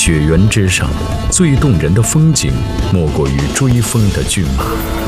雪原之上，最动人的风景，莫过于追风的骏马。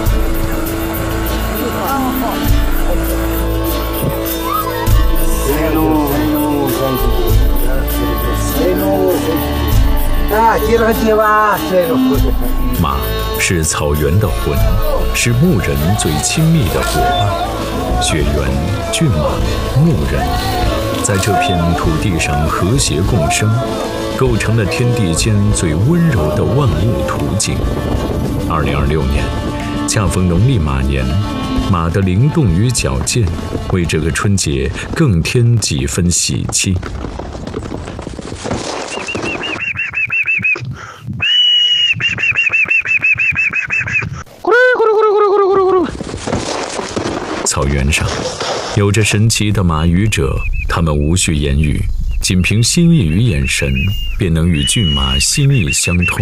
马是草原的魂，是牧人最亲密的伙伴。雪原、骏马、牧人，在这片土地上和谐共生，构成了天地间最温柔的万物图景。2026年，恰逢农历马年，马的灵动与矫健，为这个春节更添几分喜气。草原上，有着神奇的马语者，他们无需言语，仅凭心意与眼神，便能与骏马心意相通。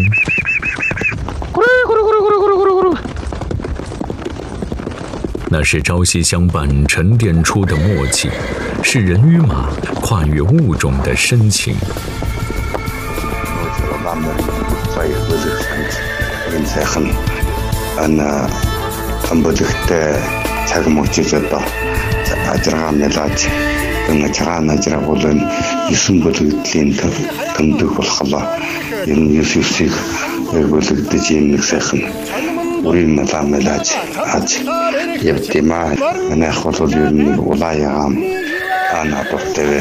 那是朝夕相伴沉淀出的默契，是人与马跨越物种的深情。 цаг мөчөж одоо ажиргаа мэлаж цагаан ажираа бол 9 бүлэгдлийн тэмдэг болохлоо энэ 9-ийг бүлэгдэж юм нэг сайхан үрийн мэлаж аж явдимаа манайх бол ер нь улаан яам анаа дуртай